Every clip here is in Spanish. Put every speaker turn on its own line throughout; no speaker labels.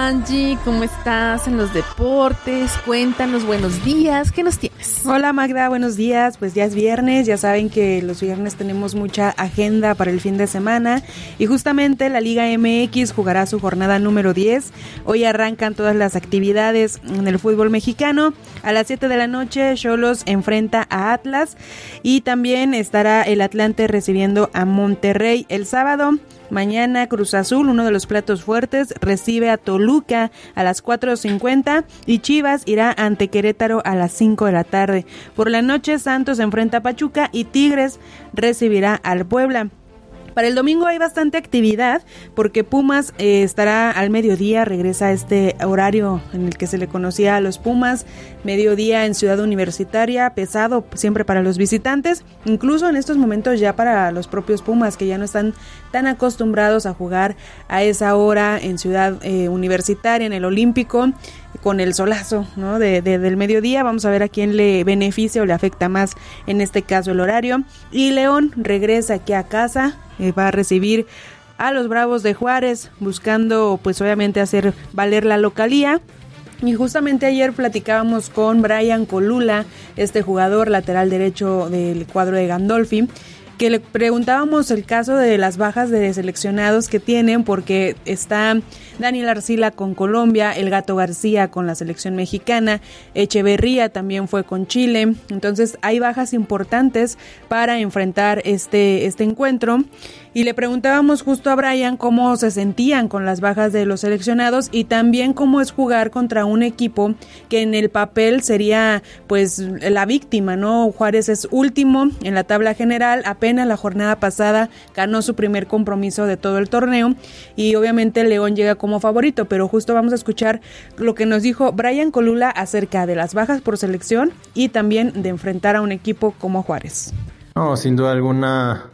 Angie, ¿cómo estás en los deportes? Cuéntanos, buenos días, ¿qué nos tienes?
Hola Magda, buenos días, pues ya es viernes, ya saben que los viernes tenemos mucha agenda para el fin de semana y justamente la Liga MX jugará su jornada número 10. Hoy arrancan todas las actividades en el fútbol mexicano. A las 7 de la noche Xolos enfrenta a Atlas y también estará el Atlante recibiendo a Monterrey. El sábado, mañana Cruz Azul, uno de los platos fuertes, recibe a Toluca a las 4:50 y Chivas irá ante Querétaro a las 5 de la tarde. Por la noche Santos enfrenta a Pachuca y Tigres recibirá al Puebla. Para el domingo hay bastante actividad porque Pumas estará al mediodía, regresa a este horario en el que se le conocía a los Pumas, mediodía en Ciudad Universitaria, pesado siempre para los visitantes, incluso en estos momentos ya para los propios Pumas que ya no están tan acostumbrados a jugar a esa hora en Ciudad Universitaria, en el Olímpico, con el solazo, ¿no? del mediodía. Vamos a ver a quién le beneficia o le afecta más en este caso el horario. Y León regresa aquí a casa, va a recibir a los Bravos de Juárez, buscando pues obviamente hacer valer la localía. Y justamente ayer platicábamos con Brian Colula, este jugador lateral derecho del cuadro de Gandolfi, que le preguntábamos el caso de las bajas de seleccionados que tienen, porque está Daniel Arcila con Colombia, el Gato García con la selección mexicana, Echeverría también fue con Chile, entonces hay bajas importantes para enfrentar este encuentro. Y le preguntábamos justo a Brian cómo se sentían con las bajas de los seleccionados y también cómo es jugar contra un equipo que en el papel sería pues la víctima, ¿no? Juárez es último en la tabla general, apenas la jornada pasada ganó su primer compromiso de todo el torneo y obviamente León llega como favorito, pero justo vamos a escuchar lo que nos dijo Brian Colula acerca de las bajas por selección y también de enfrentar a un equipo como Juárez.
No, sin duda alguna.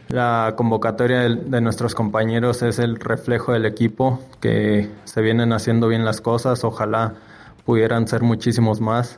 La convocatoria de nuestros compañeros es el reflejo del equipo, que se vienen haciendo bien las cosas, ojalá pudieran ser muchísimos más.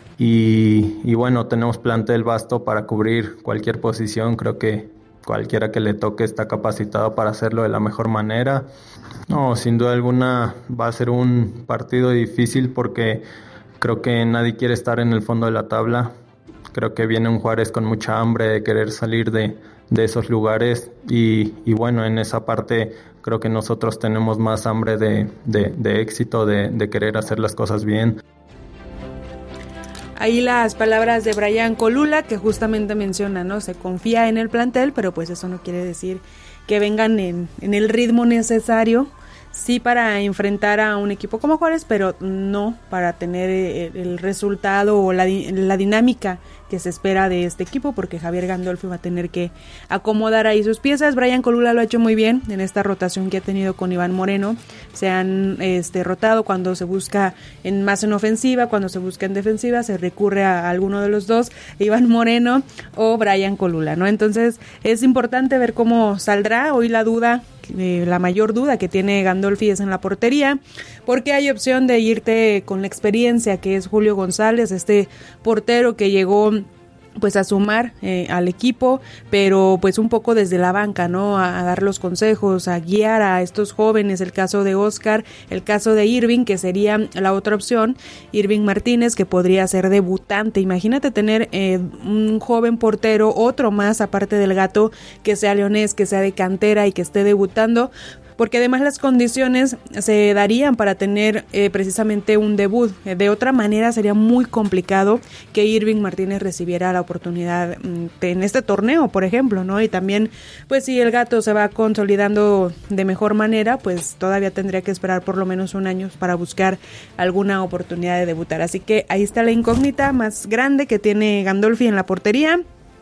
Y bueno, tenemos plantel vasto para cubrir cualquier posición, creo que cualquiera que le toque está capacitado para hacerlo de la mejor manera. No, sin duda alguna va a ser un partido difícil porque creo que nadie quiere estar en el fondo de la tabla. Creo que viene un Juárez con mucha hambre de querer salir de esos lugares y bueno, en esa parte creo que nosotros tenemos más hambre de éxito, de querer hacer las cosas bien.
Ahí las palabras de Brian Colula, que justamente menciona, ¿no? Se confía en el plantel, pero pues eso no quiere decir que vengan en el ritmo necesario. Sí, para enfrentar a un equipo como Juárez, pero no para tener el resultado o la dinámica que se espera de este equipo, porque Javier Gandolfi va a tener que acomodar ahí sus piezas. Brian Colula lo ha hecho muy bien en esta rotación que ha tenido con Iván Moreno. Se han rotado cuando se busca más en ofensiva, cuando se busca en defensiva, se recurre a alguno de los dos, Iván Moreno o Brian Colula, ¿no? Entonces es importante ver cómo saldrá. Hoy la mayor duda que tiene Gandolfi es en la portería, porque hay opción de irte con la experiencia que es Julio González, este portero que llegó pues a sumar al equipo, pero pues un poco desde la banca, ¿no? A dar los consejos, a guiar a estos jóvenes, el caso de Oscar, el caso de Irving, que sería la otra opción, Irving Martínez, que podría ser debutante. Imagínate tener un joven portero, otro más aparte del Gato, que sea leonés, que sea de cantera y que esté debutando, porque además las condiciones se darían para tener precisamente un debut. De otra manera sería muy complicado que Irving Martínez recibiera la oportunidad en este torneo, por ejemplo, ¿no? Y también, pues si el Gato se va consolidando de mejor manera, pues todavía tendría que esperar por lo menos un año para buscar alguna oportunidad de debutar. Así que ahí está la incógnita más grande que tiene Gandolfi en la portería.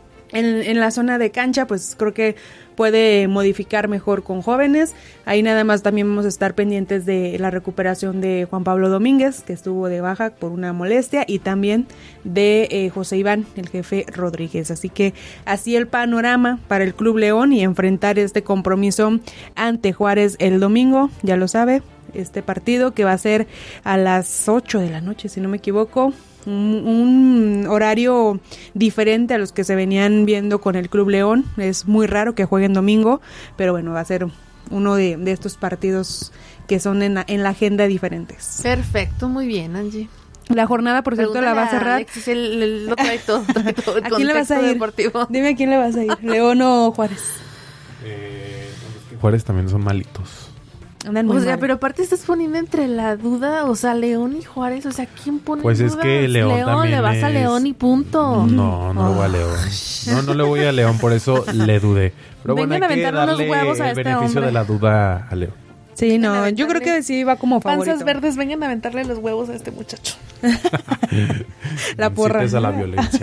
En la zona de cancha, pues creo que puede modificar mejor con jóvenes. Ahí nada más también vamos a estar pendientes de la recuperación de Juan Pablo Domínguez, que estuvo de baja por una molestia, y también de José Iván, el jefe Rodríguez. Así que así el panorama para el Club León y enfrentar este compromiso ante Juárez el domingo, ya lo sabe, este partido que va a ser a las 8 de la noche, si no me equivoco. Un horario diferente a los que se venían viendo con el Club León. Es muy raro que jueguen domingo, pero bueno, va a ser uno de estos partidos que son en la agenda diferentes.
Perfecto, muy bien, Angie.
La jornada, por cierto, la va a cerrar.
Alexis, lo trae todo el
¿A quién le vas a ir?
Deportivo.
Dime a quién le vas a ir, ¿León o Juárez?
Juárez también son malitos.
Andan muy
O sea,
mal.
pero aparte estás poniendo entre la duda, o sea, León y Juárez, o sea, ¿quién pone
Pues es
dudas?
que León también
le vas a
es-
León y punto.
No le voy a León. No le voy a León, por eso le dudé. Pero bueno,
Vengan a
hay que
aventarle unos
darle
huevos a
el
este
beneficio
hombre.
de la duda a León.
Sí, no,
Vengan a
yo creo
aventarle
que sí va como favorito.
Panzas verdes, vengan a aventarle los huevos a este muchacho.
La porra.
Incites a la violencia.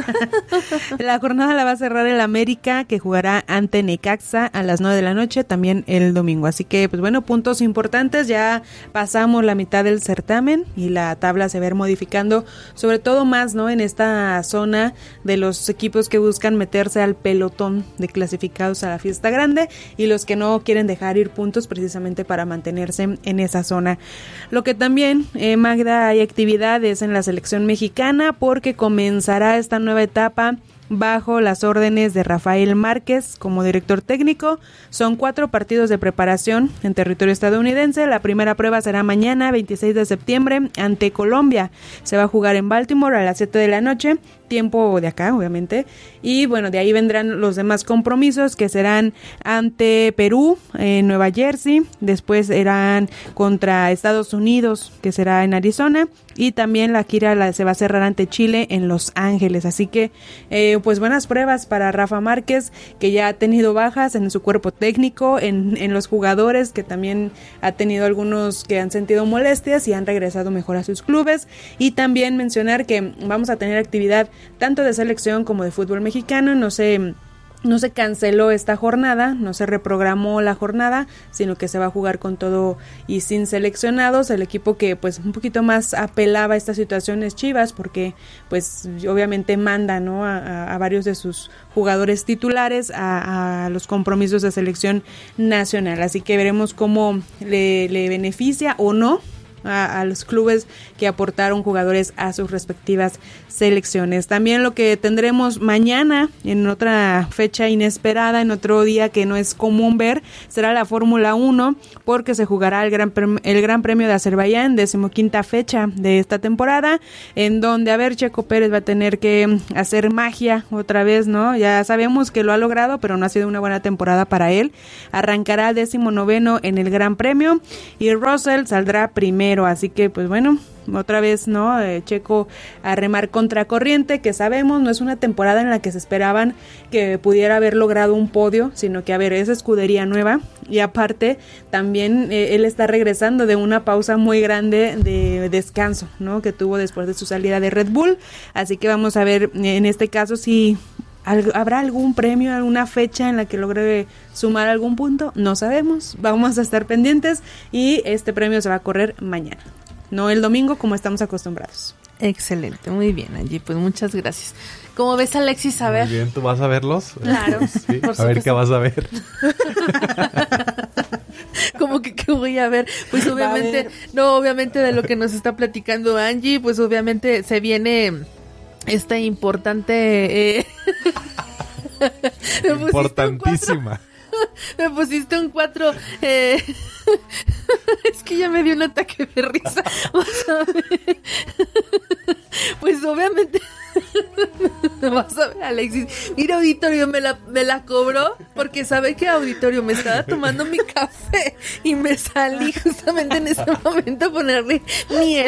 La jornada la va a cerrar el América, que jugará ante Necaxa a las 9 de la noche, también el domingo. Así que, pues bueno, puntos importantes. Ya pasamos la mitad del certamen y la tabla se va a ir modificando, sobre todo más, ¿no? En esta zona de los equipos que buscan meterse al pelotón de clasificados a la fiesta grande y los que no quieren dejar ir puntos precisamente para mantenerse en esa zona. Lo que también, Magda, hay actividades en la selección mexicana porque comenzará esta nueva etapa bajo las órdenes de Rafael Márquez como director técnico. Son 4 partidos de preparación en territorio estadounidense. La primera prueba será mañana, 26 de septiembre, ante Colombia. Se va a jugar en Baltimore a las 7 de la noche, tiempo de acá, obviamente. Y bueno, de ahí vendrán los demás compromisos que serán ante Perú, en Nueva Jersey. Después serán contra Estados Unidos, que será en Arizona. Y también la gira se va a cerrar ante Chile en Los Ángeles. Así que, pues buenas pruebas para Rafa Márquez, que ya ha tenido bajas en su cuerpo técnico, en los jugadores, que también ha tenido algunos que han sentido molestias y han regresado mejor a sus clubes. Y también mencionar que vamos a tener actividad tanto de selección como de fútbol mexicano. No se canceló esta jornada, no se reprogramó la jornada, sino que se va a jugar con todo y sin seleccionados. El equipo que pues un poquito más apelaba a esta situación es Chivas, porque pues obviamente manda, ¿no? a varios de sus jugadores titulares a los compromisos de selección nacional. Así que veremos cómo le beneficia o no a los clubes que aportaron jugadores a sus respectivas selecciones. También lo que tendremos mañana, en otra fecha inesperada, en otro día que no es común ver, será la Fórmula 1, porque se jugará el Gran Premio de Azerbaiyán, 15ª fecha de esta temporada, en donde, a ver, Checo Pérez va a tener que hacer magia otra vez, ¿no? Ya sabemos que lo ha logrado, pero no ha sido una buena temporada para él. Arrancará 19º en el Gran Premio y Russell saldrá primero. Así que, pues bueno, otra vez, ¿no? Checo a remar contracorriente, que sabemos no es una temporada en la que se esperaban que pudiera haber logrado un podio, sino que, a ver, es escudería nueva y aparte también él está regresando de una pausa muy grande de descanso, ¿no? Que tuvo después de su salida de Red Bull. Así que vamos a ver en este caso si ¿habrá algún premio, alguna fecha en la que logre sumar algún punto? No sabemos, vamos a estar pendientes y este premio se va a correr mañana, no el domingo como estamos acostumbrados.
Excelente, muy bien, Angie, pues muchas gracias. ¿Cómo ves, Alexis? A ver.
Muy bien, ¿tú vas a verlos?
Claro,
Sí,
por
a ver qué
supuesto.
vas a ver.
Como que ¿qué voy a ver? Pues obviamente, no, obviamente de lo que nos está platicando Angie, pues obviamente se viene esta importante
Importantísima.
me pusiste un 4 es que ya me dio un ataque de risa. Vas a ver. Pues obviamente vas a ver, Alexis, mira, Auditorio me la cobró porque sabe que Auditorio me estaba tomando mi café y me salí justamente en ese momento a ponerle miel.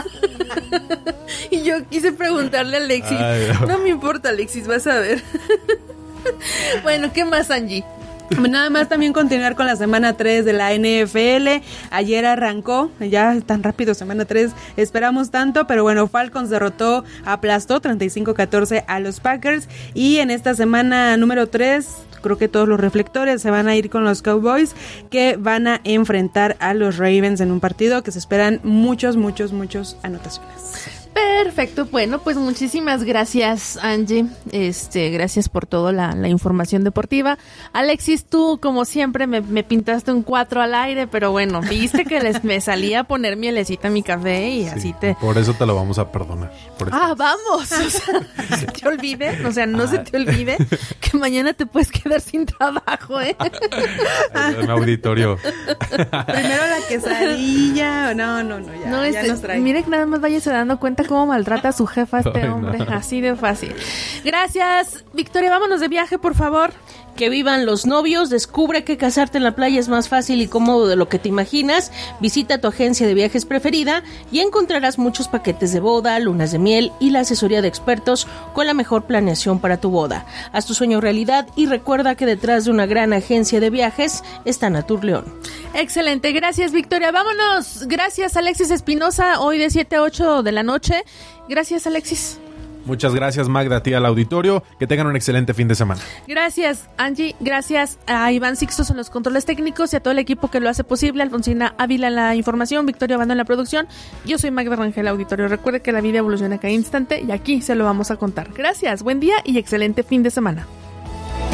Y yo quise preguntarle a Alexis.
Ay,
no me importa, Alexis, vas a ver. Bueno, ¿qué más, Angie?
Nada más también continuar con la semana 3 de la NFL. Ayer arrancó, ya tan rápido, semana 3, esperamos tanto, pero bueno, Falcons aplastó 35-14 a los Packers. Y en esta semana número 3, creo que todos los reflectores se van a ir con los Cowboys, que van a enfrentar a los Ravens en un partido que se esperan muchos anotaciones.
Perfecto, bueno, pues muchísimas gracias, Angie. Gracias por toda la información deportiva. Alexis, tú como siempre me pintaste un 4 al aire, pero bueno, viste que me salía a poner mielecita a mi café y así te...
Por eso te lo vamos a perdonar.
Vamos, o sea, se te olvide, o sea, no se te olvide que mañana te puedes quedar sin trabajo, ¿eh?
En auditorio.
Primero la quesadilla, no, ya nos trae.
Mire que nada más váyase dando cuenta cómo maltrata a su jefa este
Ay,
hombre,
no.
así de fácil. Gracias, Victoria, vámonos de viaje, por favor.
Que vivan los novios, descubre que casarte en la playa es más fácil y cómodo de lo que te imaginas. Visita tu agencia de viajes preferida y encontrarás muchos paquetes de boda, lunas de miel y la asesoría de expertos con la mejor planeación para tu boda. Haz tu sueño realidad y recuerda que detrás de una gran agencia de viajes está Natur León.
Excelente, gracias, Victoria. Vámonos. Gracias, Alexis Espinosa, hoy de 7 a 8 de la noche. Gracias, Alexis.
Muchas gracias, Magda, a ti al auditorio. Que tengan un excelente fin de semana.
Gracias, Angie. Gracias a Iván Sixtos en los controles técnicos y a todo el equipo que lo hace posible. Alfonsina Ávila en la información, Victoria Bando en la producción. Yo soy Magda Rangel, auditorio. Recuerde que la vida evoluciona cada instante y aquí se lo vamos a contar. Gracias, buen día y excelente fin de semana.